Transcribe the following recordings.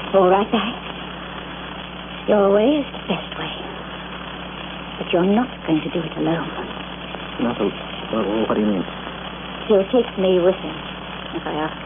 All right back. Your way is the best way. But you're not going to do it alone. What do you mean? He'll take me with him, if I ask him.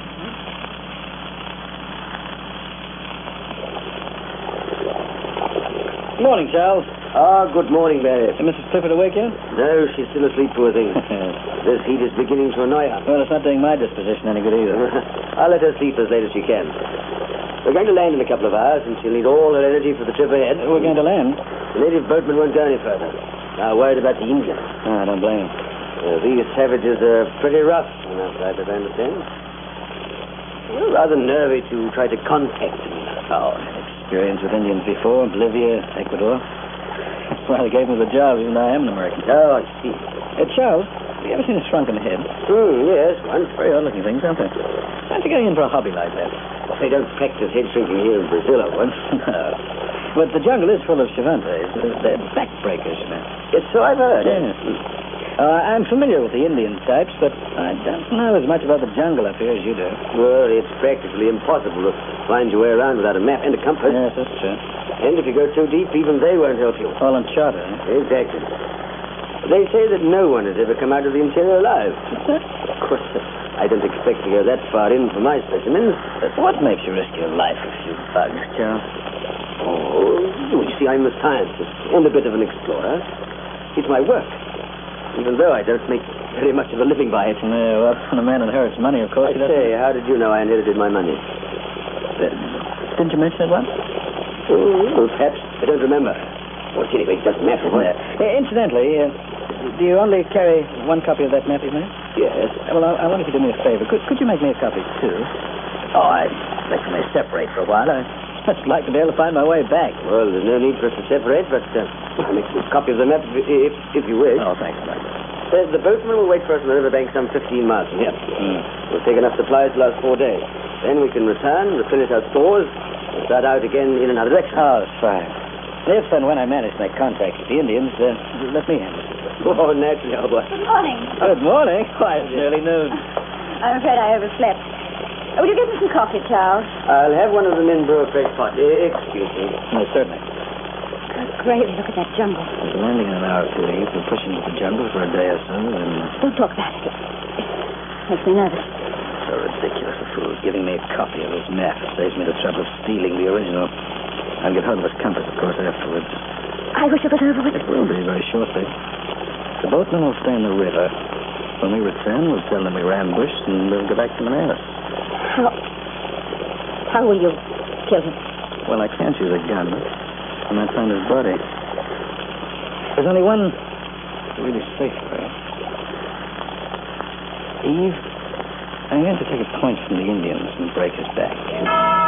Good morning, Charles. Good morning, Barry. Is Mrs. Clifford awake yet? No, she's still asleep, poor thing. This heat is beginning to annoy her. Well, it's not doing my disposition any good either. I'll let her sleep as late as she can. We're going to land in a couple of hours, and she'll need all her energy for the trip ahead. We're going to land? The native boatman won't go any further. Now, worried about the Indians. I don't blame him. These savages are pretty rough on our side, as I understand. You're rather nervy to try to contact them. Oh, experience with Indians before, Bolivia, Ecuador. That's why they gave me the job, even though I am an American. Oh, I see. Charles, have you ever seen a shrunken head? Yes, once. Very odd-looking things, aren't they? Fancy getting in for a hobby like that. Well, they don't practice head shrinking here in Brazil, I once. No. But the jungle is full of Cervantes. They're backbreakers, you know. It's so I've heard. Yes. I'm familiar with the Indian types, but I don't know as much about the jungle up here as you do. Well, it's practically impossible to find your way around without a map and a compass. Yes, that's true. And if you go too deep, even they won't help you. All on charter, eh? Exactly. They say that no one has ever come out of the interior alive. Of course, I don't expect to go that far in for my specimens. What makes you risk your life for a few bugs, Charles? Oh, you see, I'm a scientist and a bit of an explorer. It's my work. Even though I don't make very much of a living by it. Yeah, well, when a man inherits money, of course, I say, how did you know I inherited my money? Didn't you mention it once? Oh, perhaps. I don't remember. Well, anyway, it doesn't matter. Incidentally, do you only carry one copy of that map you've made? Yes. Well, I wonder if you do me a favor. Could you make me a copy, too? Oh, I'd like to may separate for a while. I'd like to be able to find my way back. Well, there's no need for us to separate, but I'll make a copy of the map if you wish. Oh, thanks a lot. The boatman will wait for us on the riverbank some 15 miles from here. We'll take enough supplies to last 4 days. Then we can return, replenish our stores, and start out again in another direction. Oh, that's fine. If and when I manage to make contact with the Indians, let me handle it. Oh, naturally, old boy. Good morning. Good morning. Why, it's nearly noon. I'm afraid I overslept. Would you get me some coffee, Charles? I'll have one of the men brew a fresh pot. Excuse me. No, certainly. Good gravy, look at that jungle. We're landing in an hour or two. You can push into the jungle for a day or so, then... Don't talk about it. It makes me nervous. So ridiculous, a fool giving me a copy of his map. It saves me the trouble of stealing the original. I'll get hold of his compass, of course, afterwards. I wish it was over with. It will be very shortly. The boatman will stay in the river. When we return, we'll tell them we were ambushed, and we'll go back to Manaus. How will you kill him? Well, I can't use a gun. I might find his body. There's only one really safe way. Eve, I'm going to take a point from the Indians and break his back.